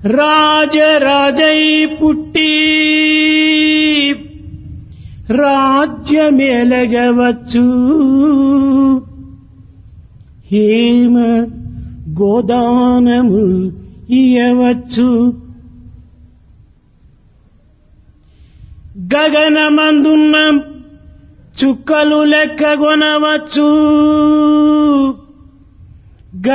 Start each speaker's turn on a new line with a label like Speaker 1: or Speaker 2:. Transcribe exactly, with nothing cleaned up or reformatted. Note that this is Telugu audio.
Speaker 1: రాజరాజై పుట్టి రాజ్యమేలగవచ్చు హేమ గోదానము ఇయ్యవచ్చు గగనమందున్న చుక్కలు లెక్కగొనవచ్చు